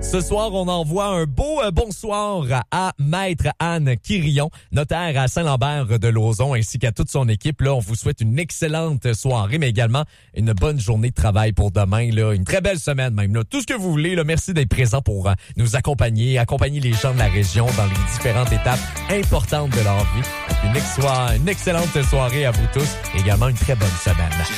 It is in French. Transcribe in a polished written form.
Ce soir, on envoie un beau bonsoir à Maître Anne Quirillon, notaire à Saint-Lambert de Lauzon, ainsi qu'à toute son équipe. Là, on vous souhaite une excellente soirée, mais également une bonne journée de travail pour demain. Là, une très belle semaine même. Là. Tout ce que vous voulez. Là, merci d'être présent pour nous accompagner les gens de la région dans les différentes étapes importantes de leur vie. Donc, une excellente soirée à vous tous et également une très bonne semaine.